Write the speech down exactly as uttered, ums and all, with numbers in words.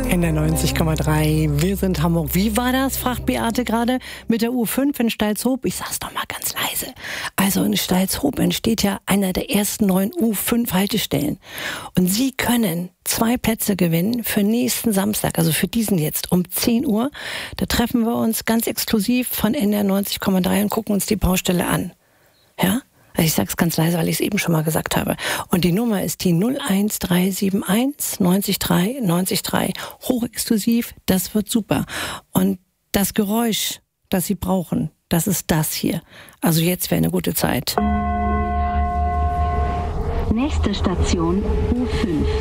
In der neunzig Komma drei. Wir sind Hamburg. Wie war das, fragt Beate gerade, mit der U fünf in Stalzhoop? Ich sag's doch mal ganz leise. Also in Stalzhoop entsteht ja einer der ersten neuen U fünf Haltestellen. Und Sie können zwei Plätze gewinnen für nächsten Samstag, also für diesen jetzt um zehn Uhr. Da treffen wir uns ganz exklusiv von N D R neunzig Komma drei und gucken uns die Baustelle an. Ja? Also ich sag's ganz leise, weil ich es eben schon mal gesagt habe. Und die Nummer ist die null eins drei sieben eins neunzig drei neunzig drei. Hochexklusiv, das wird super. Und das Geräusch, das Sie brauchen, das ist das hier. Also jetzt wäre eine gute Zeit. Nächste Station U fünf.